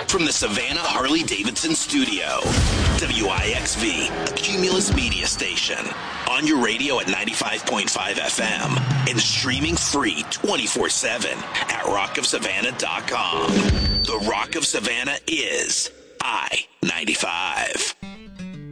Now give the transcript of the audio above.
from the Savannah Harley-Davidson studio. WIXV, a Cumulus media station. On your radio at 95.5 FM and streaming free 24/7 at rockofsavannah.com. The Rock of Savannah is I-95.